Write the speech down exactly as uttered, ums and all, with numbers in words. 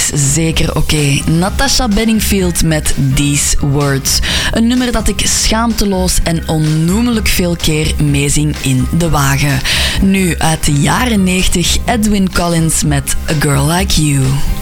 is zeker oké. Natasha Bedingfield met These Words. Een nummer dat ik schaamteloos en onnoemelijk veel keer meezing in de wagen. Nu uit de jaren negentig Edwyn Collins met A Girl Like You.